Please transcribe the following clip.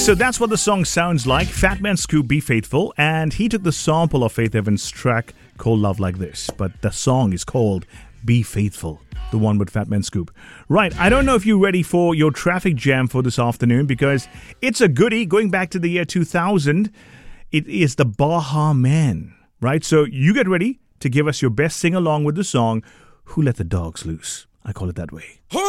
So that's what the song sounds like. Fat Man Scoop, Be Faithful. And he took the sample of Faith Evans' track called Love Like This. But the song is called Be Faithful, the one with Fat Man Scoop. Right, I don't know if you're ready for your traffic jam for this afternoon because it's a goodie going back to the year 2000. It is the Baha Men, right? So you get ready to give us your best sing-along with the song, Who Let the Dogs Loose? I call it that way. Who